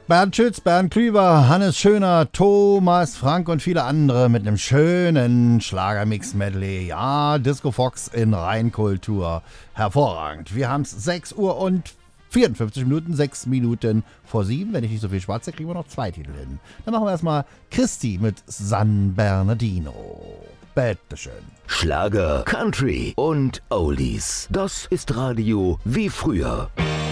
Bernd Schütz, Bernd Klüber, Hannes Schöner, Thomas Frank und viele andere mit einem schönen Schlagermix-Medley. Ja, Disco Fox in Reinkultur. Hervorragend. Wir haben es 6 Uhr und 54 Minuten, 6 Minuten vor 7. Wenn ich nicht so viel schwatze, kriegen wir noch 2 Titel hin. Dann machen wir erstmal Christi mit San Bernardino. Bitteschön. Schlager, Country und Oldies. Das ist Radio wie früher.